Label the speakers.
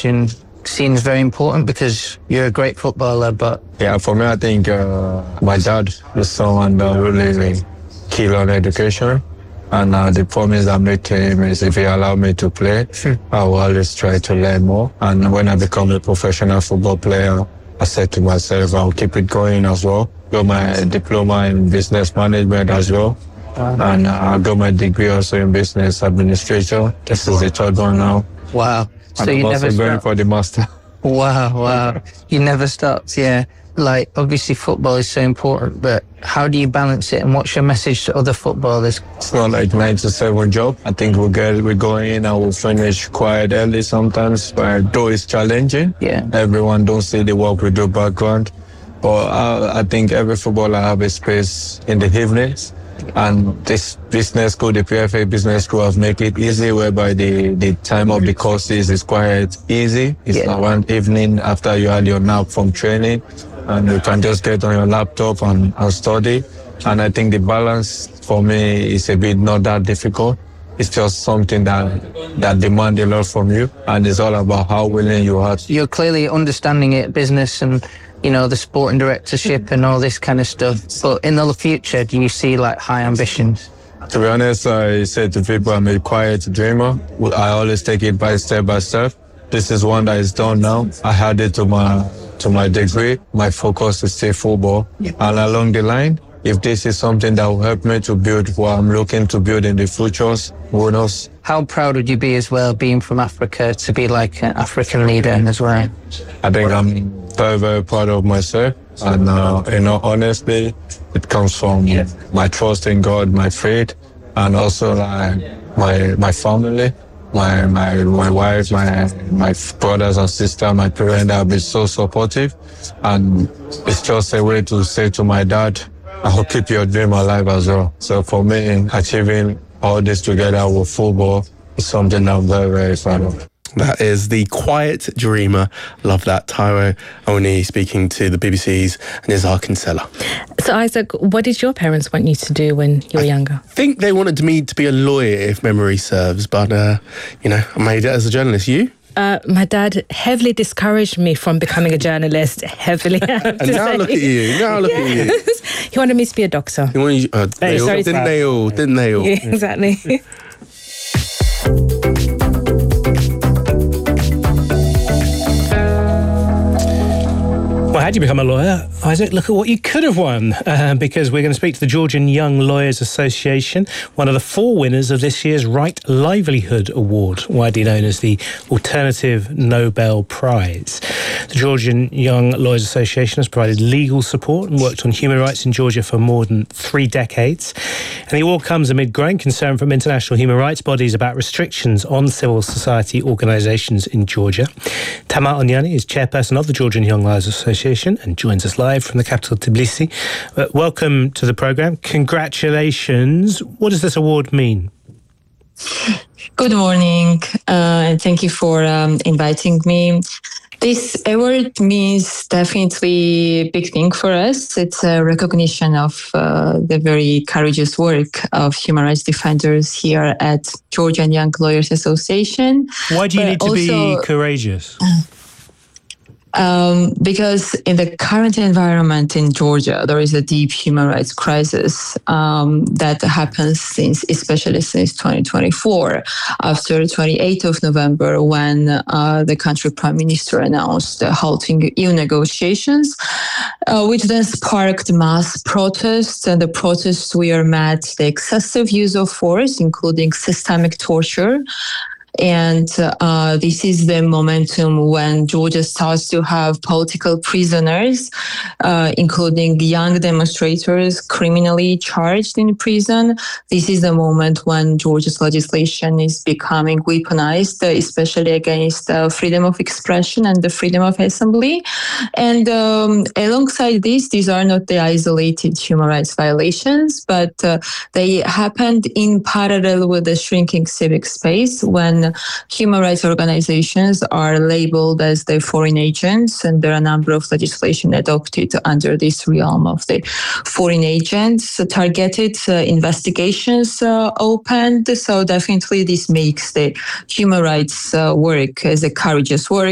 Speaker 1: ambition seems very important because you're a great footballer, but...
Speaker 2: Yeah, for me, I think my dad is someone that really keen on education. And the promise I made to him is if he allowed me to play, I will always try to learn more. And when I become a professional football player, I said to myself, I'll keep it going as well. Got my diploma in business management as well. And I got my degree also in business administration. This is the third one now.
Speaker 1: Wow.
Speaker 2: So you never stop. Going for the master.
Speaker 1: Wow. You never stopped, yeah. Like, obviously football is so important, but how do you balance it and what's your message to other footballers?
Speaker 2: It's not like 9 to 7 job. I think we go in and we'll finish quite early sometimes, but though it's challenging.
Speaker 1: Yeah.
Speaker 2: Everyone don't see the work we do background. But I think every footballer have a space in the evenings. And this business school, the PFA business school, has made it easy, whereby the time of the courses is quite easy. It's one evening after you had your nap from training, and you can just get on your laptop and study. And I think the balance for me is a bit not that difficult. It's just something that demands a lot from you, and it's all about how willing you are.
Speaker 1: You're clearly understanding it, business and, you know, the sporting directorship and all this kind of stuff. But in the future, do you see like high ambitions?
Speaker 2: To be honest, I say to people I'm a quiet dreamer. I always take it by step. This is one that is done now. I had it to my degree. My focus is still football. And along the line, if this is something that will help me to build what I'm looking to build in the futures, who knows?
Speaker 1: How proud would you be as well, being from Africa, to be like an African leader as well?
Speaker 2: I think I'm very, very proud of myself. And, honestly, it comes from my trust in God, my faith, and also my family, my wife, my brothers and sisters, my parents have been so supportive. And it's just a way to say to my dad, I'll keep your dream alive as well. So for me, achieving all this together with football is something I'm very, very proud of.
Speaker 3: That is the quiet dreamer. Love that. Taiwo Awoniyi speaking to the BBC's Nizar Kinsella.
Speaker 4: So, Isaac, what did your parents want you to do when you were younger?
Speaker 3: I think they wanted me to be a lawyer, if memory serves, but, I made it as a journalist. You?
Speaker 4: My dad heavily discouraged me from becoming a journalist, heavily.
Speaker 3: And now look at you.
Speaker 4: He wanted me to be a doctor.
Speaker 3: Didn't they all?
Speaker 4: Yeah, exactly.
Speaker 5: Well, how do you become a lawyer, Isaac? Look at what you could have won, because we're going to speak to the Georgian Young Lawyers Association, one of the 4 winners of this year's Right Livelihood Award, widely known as the Alternative Nobel Prize. The Georgian Young Lawyers Association has provided legal support and worked on human rights in Georgia for more than 3 decades. And the award comes amid growing concern from international human rights bodies about restrictions on civil society organisations in Georgia. Tamar Onyani is chairperson of the Georgian Young Lawyers Association and joins us live from the capital, Tbilisi. Welcome to the programme. Congratulations. What does this award mean?
Speaker 6: Good morning, and thank you for inviting me. This award means definitely a big thing for us. It's a recognition of the very courageous work of human rights defenders here at Georgian Young Lawyers Association.
Speaker 5: Why do you need to be courageous?
Speaker 6: Because in the current environment in Georgia, there is a deep human rights crisis that happens especially since 2024, after 28th of November, when the country prime minister announced halting EU negotiations, which then sparked mass protests. And the protests were met the excessive use of force, including systemic torture. And this is the momentum when Georgia starts to have political prisoners, including young demonstrators criminally charged in prison. This is the moment when Georgia's legislation is becoming weaponized, especially against freedom of expression and the freedom of assembly. And alongside this, these are not the isolated human rights violations, but they happened in parallel with the shrinking civic space when human rights organizations are labeled as the foreign agents, and there are a number of legislation adopted under this realm of the foreign agents. Targeted investigations opened, so definitely this makes the human rights work as a courageous work.